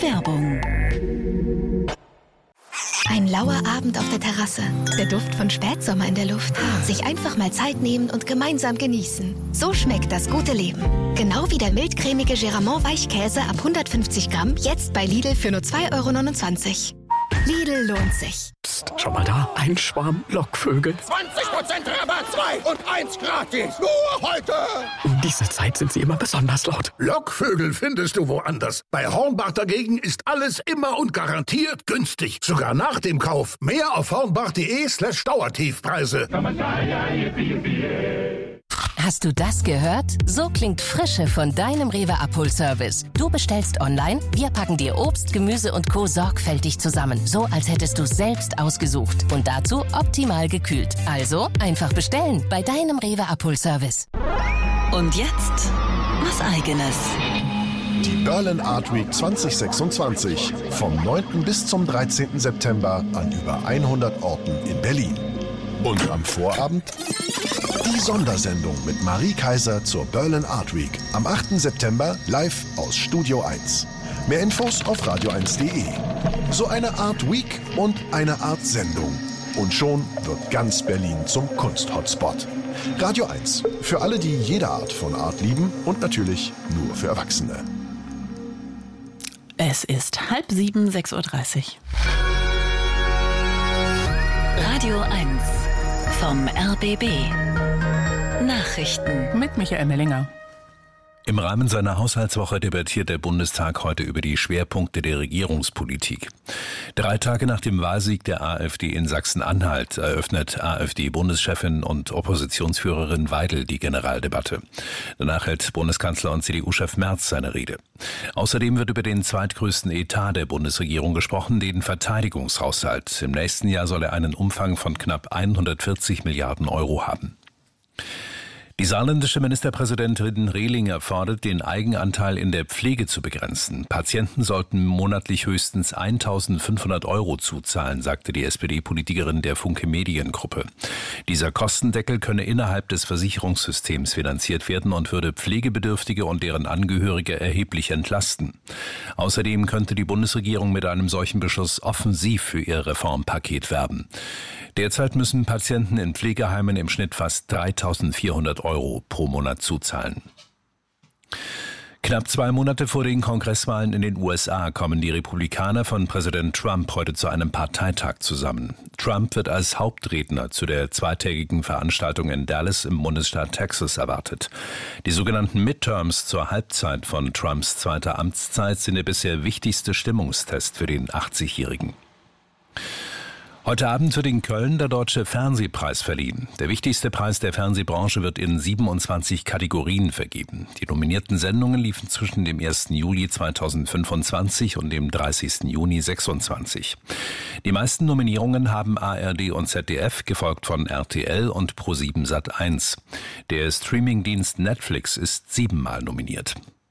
Werbung. Ein lauer Abend auf der Terrasse, der Duft von Spätsommer in der Luft. Sich einfach mal Zeit nehmen und gemeinsam genießen. So schmeckt das gute Leben. Genau wie der mildcremige Geramont Weichkäse ab 150 Gramm, jetzt bei Lidl für nur 2,29 €. Lidl lohnt sich. Psst, schau mal da, ein Schwarm Lockvögel. 20% Rabatt, 2 und 1 gratis. Nur heute. Um diese Zeit sind sie immer besonders laut. Lockvögel findest du woanders. Bei Hornbach dagegen ist alles immer und garantiert günstig. Sogar nach dem Kauf. Mehr auf hornbach.de/Dauertiefpreise. Hast du das gehört? So klingt Frische von deinem Rewe Abholservice. Du bestellst online, wir packen dir Obst, Gemüse und Co. sorgfältig zusammen. So, als hättest du es selbst ausgesucht. Und dazu optimal gekühlt. Also einfach bestellen bei deinem Rewe Abholservice. Und jetzt was Eigenes. Die Berlin Art Week 2026. Vom 9. bis zum 13. September an über 100 Orten in Berlin. Und am Vorabend die Sondersendung mit Marie Kaiser zur Berlin Art Week. Am 8. September live aus Studio 1. Mehr Infos auf radio1.de. So eine Art Week und eine Art Sendung. Und schon wird ganz Berlin zum Kunst-Hotspot. Radio 1. Für alle, die jede Art von Art lieben und natürlich nur für Erwachsene. Es ist 6:30, 6:30 Uhr. Radio 1 vom RBB. Nachrichten Mit Michael Mellinger. Im Rahmen seiner Haushaltswoche debattiert der Bundestag heute über die Schwerpunkte der Regierungspolitik. 3 Tage nach dem Wahlsieg der AfD in Sachsen-Anhalt eröffnet AfD-Bundeschefin und Oppositionsführerin Weidel die Generaldebatte. Danach hält Bundeskanzler und CDU-Chef Merz seine Rede. Außerdem wird über den zweitgrößten Etat der Bundesregierung gesprochen, den Verteidigungshaushalt. Im nächsten Jahr soll er einen Umfang von knapp 140 Milliarden € haben. Die saarländische Ministerpräsidentin Rehlinger fordert, den Eigenanteil in der Pflege zu begrenzen. Patienten sollten monatlich höchstens 1.500 € zuzahlen, sagte die SPD-Politikerin der Funke Mediengruppe. Dieser Kostendeckel könne innerhalb des Versicherungssystems finanziert werden und würde Pflegebedürftige und deren Angehörige erheblich entlasten. Außerdem könnte die Bundesregierung mit einem solchen Beschluss offensiv für ihr Reformpaket werben. Derzeit müssen Patienten in Pflegeheimen im Schnitt fast 3.400 € pro Monat zuzahlen. Knapp 2 Monate vor den Kongresswahlen in den USA kommen die Republikaner von Präsident Trump heute zu einem Parteitag zusammen. Trump wird als Hauptredner zu der zweitägigen Veranstaltung in Dallas im Bundesstaat Texas erwartet. Die sogenannten Midterms zur Halbzeit von Trumps zweiter Amtszeit sind der bisher wichtigste Stimmungstest für den 80-Jährigen. Heute Abend wird in Köln der Deutsche Fernsehpreis verliehen. Der wichtigste Preis der Fernsehbranche wird in 27 Kategorien vergeben. Die nominierten Sendungen liefen zwischen dem 1. Juli 2025 und dem 30. Juni 2026. Die meisten Nominierungen haben ARD und ZDF, gefolgt von RTL und ProSieben Sat.1. Der Streamingdienst Netflix ist 7-mal nominiert.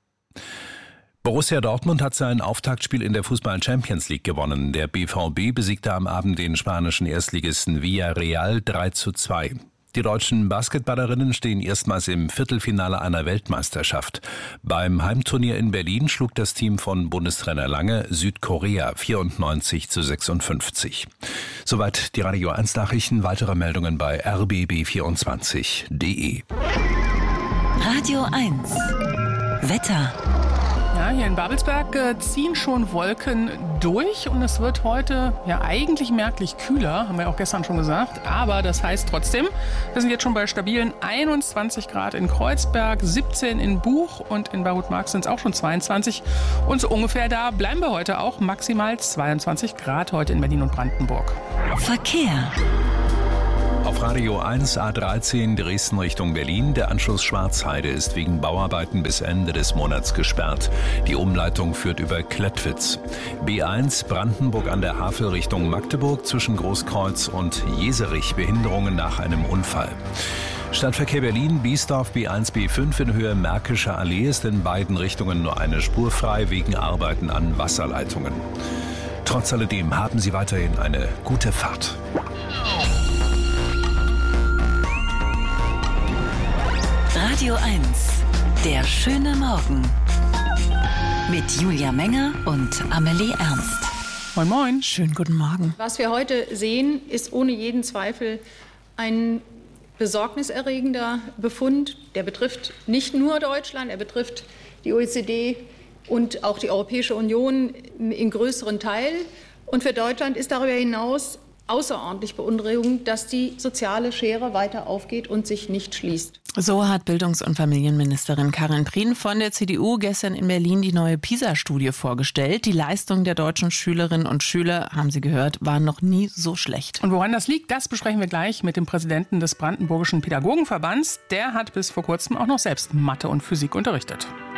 Borussia Dortmund hat sein Auftaktspiel in der Fußball-Champions League gewonnen. Der BVB besiegte am Abend den spanischen Erstligisten Villarreal 3:2. Die deutschen Basketballerinnen stehen erstmals im Viertelfinale einer Weltmeisterschaft. Beim Heimturnier in Berlin schlug das Team von Bundestrainer Lange Südkorea 94:56. Soweit die Radio 1 Nachrichten. Weitere Meldungen bei rbb24.de. Radio 1 Wetter. Ja, hier in Babelsberg ziehen schon Wolken durch und es wird heute ja eigentlich merklich kühler, haben wir auch gestern schon gesagt. Aber das heißt trotzdem, wir sind jetzt schon bei stabilen 21 Grad in Kreuzberg, 17 in Buch und in Barut-Marx sind es auch schon 22. Und so ungefähr da bleiben wir heute auch, maximal 22 Grad heute in Berlin und Brandenburg. Verkehr. Auf Radio 1 A13 Dresden Richtung Berlin. Der Anschluss Schwarzheide ist wegen Bauarbeiten bis Ende des Monats gesperrt. Die Umleitung führt über Klettwitz. B1 Brandenburg an der Havel Richtung Magdeburg zwischen Großkreuz und Jeserich. Behinderungen nach einem Unfall. Stadtverkehr Berlin, Biesdorf B1, B5 in Höhe Märkischer Allee ist in beiden Richtungen nur eine Spur frei wegen Arbeiten an Wasserleitungen. Trotz alledem haben Sie weiterhin eine gute Fahrt. Radio 1, der schöne Morgen. Mit Julia Menger und Amelie Ernst. Moin, moin. Schönen guten Morgen. Was wir heute sehen, ist ohne jeden Zweifel ein besorgniserregender Befund. Der betrifft nicht nur Deutschland, er betrifft die OECD und auch die Europäische Union in größeren Teil. Und für Deutschland ist darüber hinaus außerordentlich beunruhigend, dass die soziale Schere weiter aufgeht und sich nicht schließt. So hat Bildungs- und Familienministerin Karin Prien von der CDU gestern in Berlin die neue PISA-Studie vorgestellt. Die Leistungen der deutschen Schülerinnen und Schüler, haben Sie gehört, waren noch nie so schlecht. Und woran das liegt, das besprechen wir gleich mit dem Präsidenten des Brandenburgischen Pädagogenverbands. Der hat bis vor kurzem auch noch selbst Mathe und Physik unterrichtet.